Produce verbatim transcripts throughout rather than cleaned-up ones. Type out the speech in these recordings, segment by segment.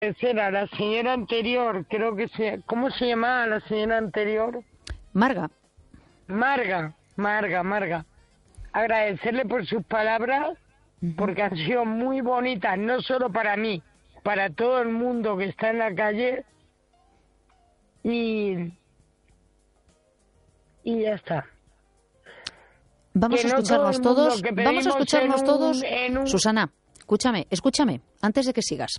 agradecer a la señora anterior, creo que se... ¿Cómo se llamaba la señora anterior? Marga. Marga, Marga, Marga. Agradecerle por sus palabras, uh-huh. porque han sido muy bonitas, no solo para mí, para todo el mundo que está en la calle. Y... Y ya está. Vamos que a escucharnos no todo todos. Vamos a escucharnos un, todos. un... Susana, escúchame, escúchame, antes de que sigas.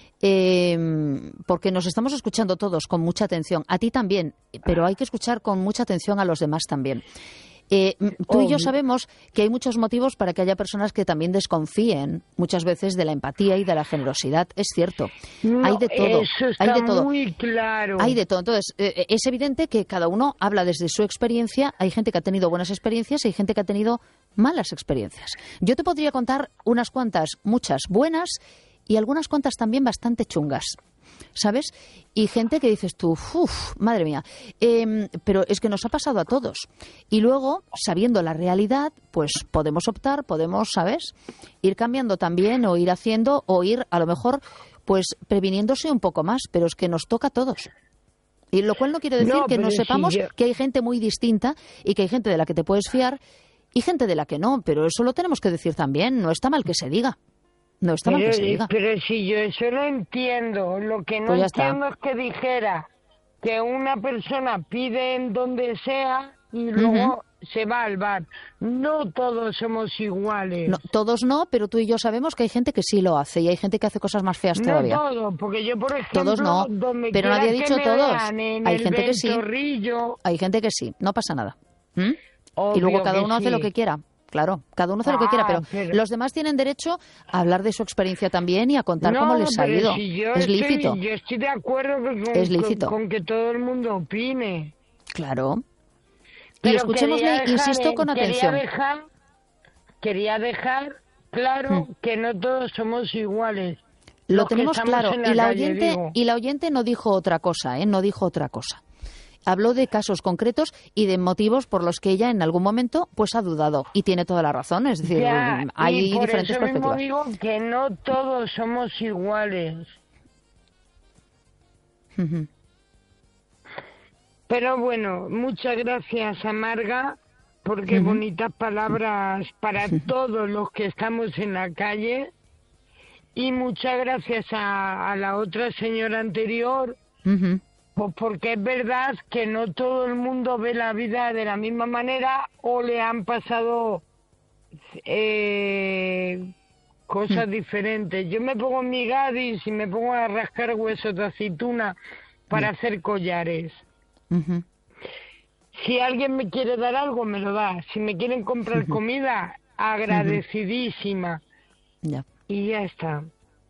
Eh, porque nos estamos escuchando todos con mucha atención. A ti también, pero hay que escuchar con mucha atención a los demás también. Eh, tú y yo sabemos que hay muchos motivos para que haya personas que también desconfíen muchas veces de la empatía y de la generosidad. Es cierto. No, hay de todo. Eso está hay de todo. muy claro. Hay de todo. Entonces, eh, es evidente que cada uno habla desde su experiencia. Hay gente que ha tenido buenas experiencias y hay gente que ha tenido malas experiencias. Yo te podría contar unas cuantas, muchas buenas y algunas cuantas también bastante chungas. ¿Sabes? Y gente que dices tú, uff, madre mía, eh, pero es que nos ha pasado a todos. Y luego, sabiendo la realidad, pues podemos optar, podemos, ¿sabes? Ir cambiando también o ir haciendo o ir, a lo mejor, pues previniéndose un poco más, pero es que nos toca a todos. Y lo cual no quiere decir no, que no sepamos si yo... que hay gente muy distinta y que hay gente de la que te puedes fiar y gente de la que no, pero eso lo tenemos que decir también, no está mal que se diga. No está mal pero, que se diga. Pero si yo eso lo entiendo, lo que no pues entiendo es que dijera que una persona pide en donde sea y luego uh-huh. se va al bar. No todos somos iguales. No, todos no, pero tú y yo sabemos que hay gente que sí lo hace y hay gente que hace cosas más feas todavía. No todos, porque yo, por ejemplo, todos no, pero nadie ha dicho todos. Hay gente que sí. Hay gente que sí, no pasa nada. ¿Mm? Y luego cada uno sí. hace lo que quiera. Claro, cada uno hace ah, lo que quiera, pero, pero los demás tienen derecho a hablar de su experiencia también y a contar no, cómo les ha ido. Si yo es estoy, lícito. Yo estoy de acuerdo con, es lícito. Con, con que todo el mundo opine. Claro. Pero y escuchémosle, dejar, insisto, con quería atención. Dejar, quería dejar claro hmm. que no todos somos iguales. Lo tenemos claro. La y, la calle, oyente, digo. y la oyente no dijo otra cosa, ¿eh? No dijo otra cosa. Habló de casos concretos y de motivos por los que ella en algún momento pues ha dudado y tiene toda la razón, es decir, ya, hay y por diferentes eso perspectivas. Mismo digo que no todos somos iguales. Uh-huh. Pero bueno, muchas gracias a Marga, porque uh-huh. bonitas palabras para uh-huh. todos los que estamos en la calle, y muchas gracias a, a la otra señora anterior. Uh-huh. Pues porque es verdad que no todo el mundo ve la vida de la misma manera o le han pasado eh, cosas mm. diferentes. Yo me pongo en mi gadis y me pongo a rascar huesos de aceituna para mm. hacer collares. Uh-huh. Si alguien me quiere dar algo, me lo da. Si me quieren comprar uh-huh. comida, agradecidísima. Uh-huh. Yeah. Y ya está.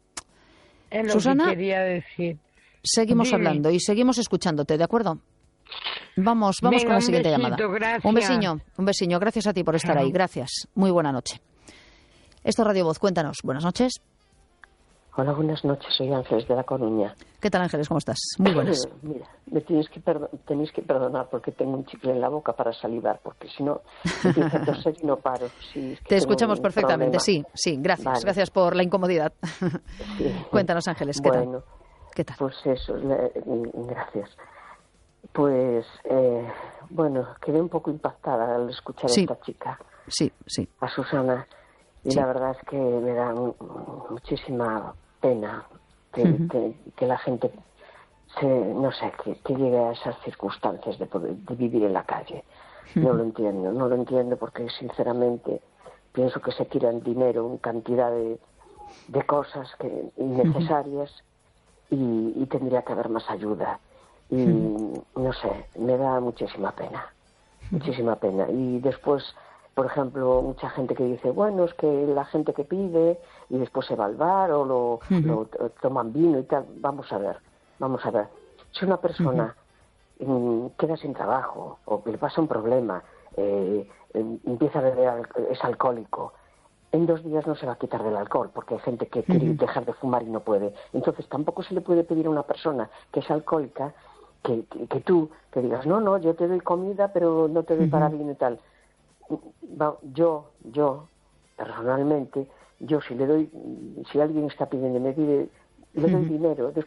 Es lo Susana, que quería decir. Seguimos Dime. hablando y seguimos escuchándote, ¿de acuerdo? Vamos, vamos Venga, con la siguiente besito, llamada. Gracias. Un besiño, un besiño. Gracias a ti por estar ahí. Gracias. Muy buena noche. Esto es Radio Voz. Cuéntanos. Buenas noches. Hola, buenas noches. Soy Ángeles de La Coruña. ¿Qué tal, Ángeles? ¿Cómo estás? Muy buenas. Mira, me tienes que, perdo- tenéis que perdonar porque tengo un chicle en la boca para salivar, porque si no, empiezo a toser y no paro. Sí, es que Te escuchamos perfectamente. Problema. Sí, sí. Gracias. Vale. Gracias por la incomodidad. Sí. Cuéntanos, Ángeles. ¿Qué bueno, tal? ¿Qué tal? Pues eso, le, gracias. Pues, eh, bueno, quedé un poco impactada al escuchar sí. a esta chica. Sí, sí. A Susana. Y sí. la verdad es que me da muchísima pena que, uh-huh. que, que la gente, se, no sé, que, que llegue a esas circunstancias de, poder, de vivir en la calle. Uh-huh. No lo entiendo, no lo entiendo porque, sinceramente, pienso que se tiran dinero en cantidad de, de cosas que innecesarias. Uh-huh. Y, y tendría que haber más ayuda y mm. no sé, me da muchísima pena muchísima pena y después, por ejemplo, mucha gente que dice, bueno, es que la gente que pide y después se va al bar o lo, uh-huh. lo toman vino y tal, vamos a ver vamos a ver, si una persona uh-huh. queda sin trabajo o que le pasa un problema, eh, empieza a beber, es alcohólico, en dos días no se va a quitar del alcohol, porque hay gente que quiere uh-huh. dejar de fumar y no puede. Entonces tampoco se le puede pedir a una persona que es alcohólica que, que, que tú, que digas, no, no, yo te doy comida, pero no te doy uh-huh. para vino y tal. Yo, yo, personalmente, yo si le doy, si alguien está pidiendo, me pide le doy dinero,